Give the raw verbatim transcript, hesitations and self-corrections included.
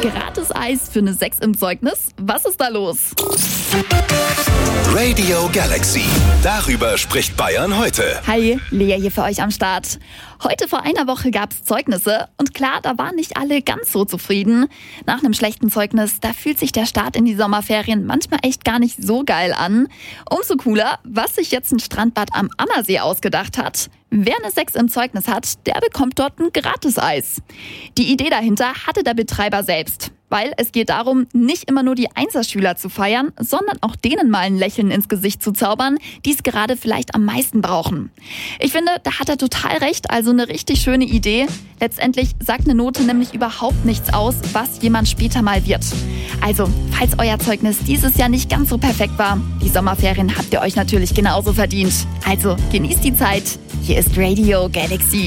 Gratis Eis für eine sechs im Zeugnis? Was ist da los? Radio Galaxy. Darüber spricht Bayern heute. Hi, Lea hier für euch am Start. Heute vor einer Woche gab es Zeugnisse und klar, da waren nicht alle ganz so zufrieden. Nach einem schlechten Zeugnis, da fühlt sich der Start in die Sommerferien manchmal echt gar nicht so geil an. Umso cooler, was sich jetzt ein Strandbad am Ammersee ausgedacht hat. Wer eine sechs im Zeugnis hat, der bekommt dort ein Gratis-Eis. Die Idee dahinter hatte der Betreiber selbst. Weil es geht darum, nicht immer nur die Einserschüler zu feiern, sondern auch denen mal ein Lächeln ins Gesicht zu zaubern, die es gerade vielleicht am meisten brauchen. Ich finde, da hat er total recht, also eine richtig schöne Idee. Letztendlich sagt eine Note nämlich überhaupt nichts aus, was jemand später mal wird. Also, falls euer Zeugnis dieses Jahr nicht ganz so perfekt war, die Sommerferien habt ihr euch natürlich genauso verdient. Also, genießt die Zeit. Hier ist Radio Galaxy.